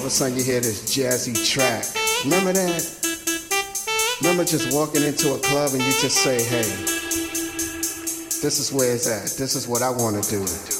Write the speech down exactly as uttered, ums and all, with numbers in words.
of a sudden you hear this jazzy track. Remember that? Remember just walking into a club and you just say, hey, this is where it's at. This is what I want to do.